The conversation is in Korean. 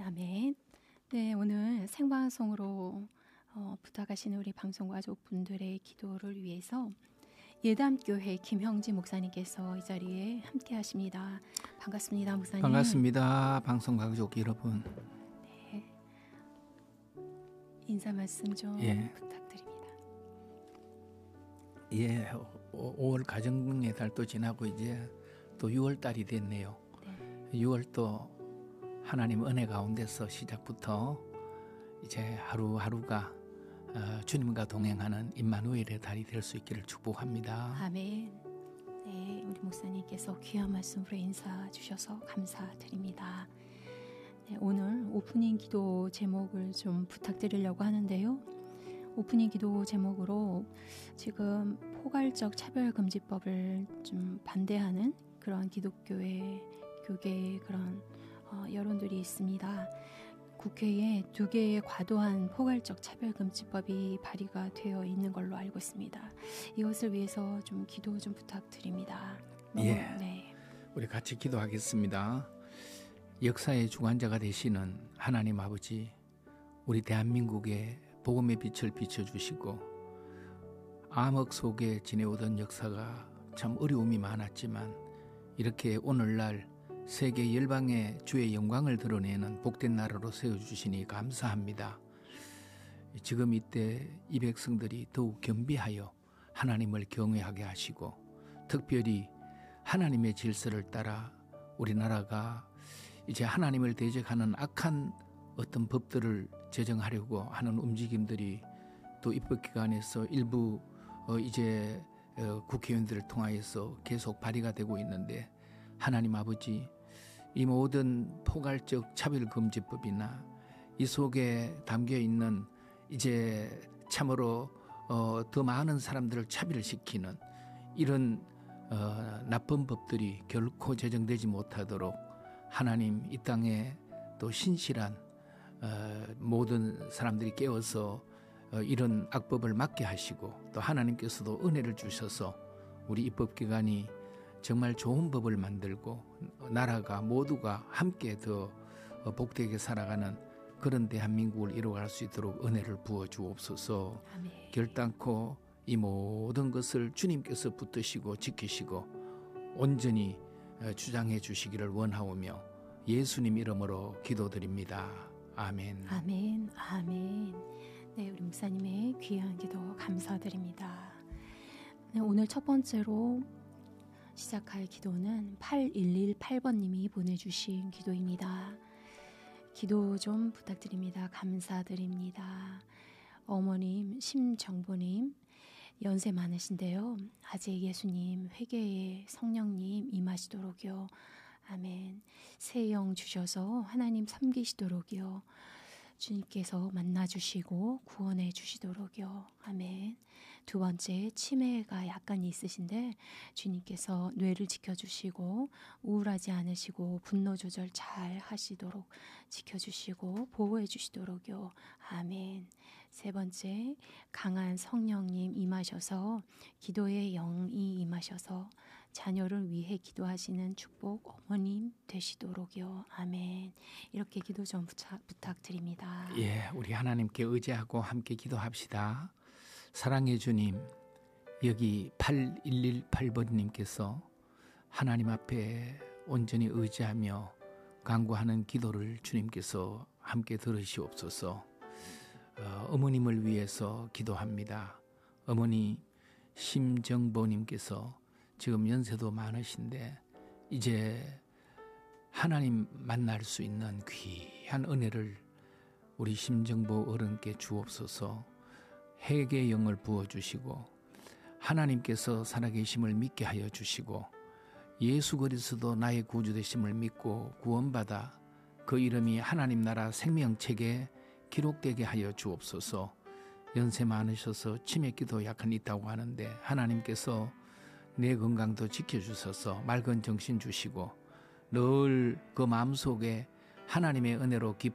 아멘. 네, 오늘 생방송으로 부탁하시는 우리 방송가족분들의 기도를 위해서 예담교회 김형진 목사님께서 이 자리에 함께 하십니다. 반갑습니다, 목사님. 반갑습니다. 방송가족 여러분. 네, 인사 말씀 좀 부탁드립니다. 예, 5월 가정의 달도 지나고 이제 또 6월 달이 됐네요. 네. 6월도 하나님 은혜 가운데서 시작부터 이제 하루하루가 주님과 동행하는 임마누엘의 달이 될 수 있기를 축복합니다. 아멘. 네, 우리 목사님께서 귀한 말씀으로 인사 주셔서 감사드립니다. 네, 오늘 오프닝 기도 제목을 좀 부탁드리려고 하는데요. 오프닝 기도 제목으로 지금 포괄적 차별금지법을 좀 반대하는 그런 기독교의 교계의 그런 여론들이 있습니다. 국회에 2개의 과도한 포괄적 차별금지법이 발의가 되어 있는 걸로 알고 있습니다. 이것을 위해서 좀 기도 좀 부탁드립니다. 네. 우리 같이 기도하겠습니다. 역사의 주관자가 되시는 하나님 아버지, 우리 대한민국에 복음의 빛을 비춰주시고 암흑 속에 지내오던 역사가 참 어려움이 많았지만 이렇게 오늘날 세계 열방의 주의 영광을 드러내는 복된 나라로 세워주시니 감사합니다. 지금 이때 이 백성들이 더욱 겸비하여 하나님을 경외하게 하시고 특별히 하나님의 질서를 따라 우리나라가 이제 하나님을 대적하는 악한 어떤 법들을 제정하려고 하는 움직임들이 또 입법기관에서 일부 이제 국회의원들을 통하여서 계속 발의가 되고 있는데 하나님 아버지, 이 모든 포괄적 차별금지법이나 이 속에 담겨있는 이제 참으로 더 많은 사람들을 차별시키는 이런 나쁜 법들이 결코 제정되지 못하도록 하나님 이 땅에 또 신실한 모든 사람들이 깨어서 이런 악법을 막게 하시고 또 하나님께서도 은혜를 주셔서 우리 입법기관이 정말 좋은 법을 만들고 나라가 모두가 함께 더 복되게 살아가는 그런 대한민국을 이루어갈 수 있도록 은혜를 부어주옵소서. 아멘. 결단코 이 모든 것을 주님께서 붙드시고 지키시고 온전히 주장해 주시기를 원하오며 예수님 이름으로 기도드립니다. 아멘. 아멘. 아멘. 네, 우리 목사님의 귀한 기도 감사드립니다. 네, 오늘 첫 번째로 시작할 기도는 8118번님이 보내주신 기도입니다. 기도 좀 부탁드립니다. 감사드립니다. 어머님 심정보님, 연세 많으신데요. 아직 예수님 회개의 성령님 임하시도록요. 아멘. 새 영 주셔서 하나님 섬기시도록요. 주님께서 만나주시고 구원해 주시도록요. 아멘. 두 번째, 치매가 약간 있으신데 주님께서 뇌를 지켜주시고 우울하지 않으시고 분노 조절 잘 하시도록 지켜주시고 보호해 주시도록요. 아멘. 세 번째, 강한 성령님 임하셔서 기도의 영이 임하셔서 자녀를 위해 기도하시는 축복 어머님 되시도록요. 아멘. 이렇게 기도 좀 부탁드립니다. 예, 우리 하나님께 의지하고 함께 기도합시다. 사랑의 주님, 여기 8118번님께서 하나님 앞에 온전히 의지하며 간구하는 기도를 주님께서 함께 들으시옵소서. 어머님을 위해서 기도합니다. 어머니 심정보님께서 지금 연세도 많으신데 이제 하나님 만날 수 있는 귀한 은혜를 우리 심정보 어른께 주옵소서. 회개의 영을 부어주시고 하나님께서 살아계심을 믿게 하여 주시고 예수 그리스도 나의 구주 되심을 믿고 구원받아 그 이름이 하나님 나라 생명책에 기록되게 하여 주옵소서. 연세 많으셔서 치매기도 약간 있다고 하는데 하나님께서 내 건강도 지켜주셔서 맑은 정신 주시고 늘 그 마음속에 하나님의 은혜로